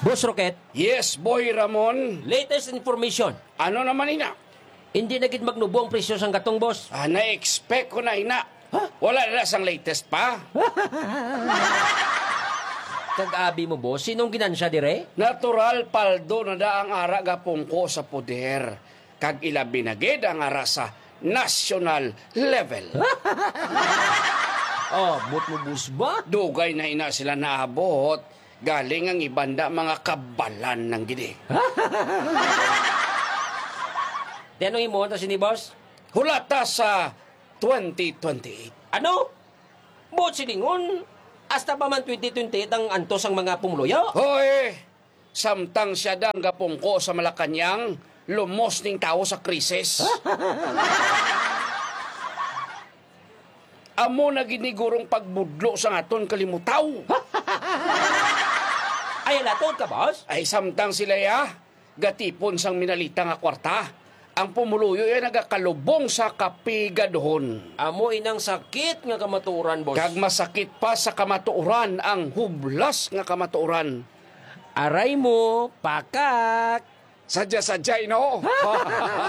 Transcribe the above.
Boss Rocket, Yes, boy Ramon. latest information. Ano naman ina? Hindi na gid magnubo ang presyo sang gatong boss. Na-expect ko na ina. Wala na sang latest pa. Kag-abi mo boss, sinong ginansya dire? Natural paldo na da ang ara gapong ko sa poder. Kag ilabi na gid ang ara sa national level. Oh, but mo boss ba? Dugay na ina sila naabot. Galing ang ibanda mga kabalan ng gidi. Tanong mo ta sini boss? Hulata sa 2028. Ano? Boss silingon, hasta pa man 2028 ang antos ang mga pumuluyo? Hoy! Samtang siya dang gapungko sa Malacanang, lumos ning tao sa krisis. Amo na ginigurong pagbudlo sa aton kalimutaw. Ay, latod ka boss? Ay samtang sila ya, gatipon sang minalita nga kwarta. Ang pumuluyo ay nagakalubong sa kapigadhon. Amo inang sakit nga kamatuoran boss. Kag masakit pa sa kamatuoran ang hublas nga kamatuoran. Aray mo, pakak! Sadya-sadya, ino.